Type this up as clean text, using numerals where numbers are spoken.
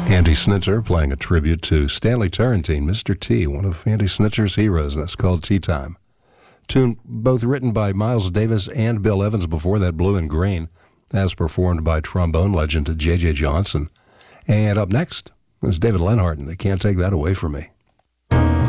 Andy Snitzer playing a tribute to Stanley Tarantine, Mr. T, one of Andy Snitzer's heroes, and that's called Tea Time. Tune both written by Miles Davis and Bill Evans, before that Blue and Green, as performed by trombone legend J.J. Johnson. And up next is David Lenhart, and they can't take that away from me.